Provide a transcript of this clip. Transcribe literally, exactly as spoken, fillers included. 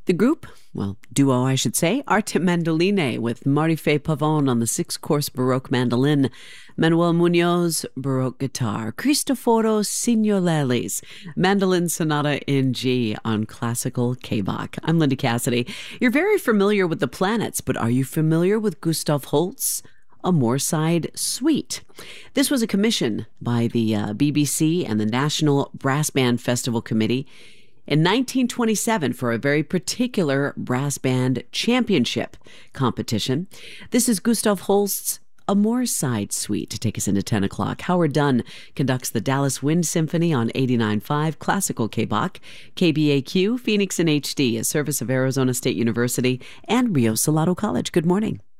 The group, well, duo I should say, Arte Mandoline with Marifé Pavon on the six-course Baroque mandolin, Manuel Munoz, Baroque guitar, Cristoforo Signolelis, mandolin sonata in G on classical K-Bach. I'm Linda Cassidy. You're very familiar with the planets, but are you familiar with Gustav Holst's A Moorside Suite? This was a commission by the uh, B B C and the National Brass Band Festival Committee in nineteen twenty-seven for a very particular brass band championship competition. This is Gustav Holst's A Moorside Suite. To take us into ten o'clock, Howard Dunn conducts the Dallas Wind Symphony on eighty-nine point five Classical K-Bach, K B A Q, Phoenix in H D, a service of Arizona State University and Rio Salado College. Good morning.